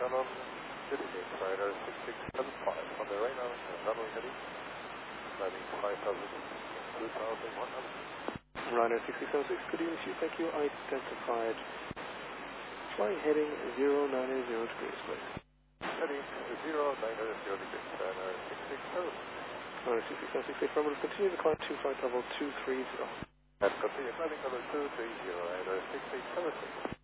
Shannon, Philippines, Ryder 6675, on the right now, runway heading, landing 2100. Ryder 6676, good evening to you, thank you, identified. Flying heading 090 degrees, please. Heading 090 degrees, Ryder 6676. Ryder 6676, affirmative, continue to climb to flight level 230. And continue flight level 230, Ryder 6876.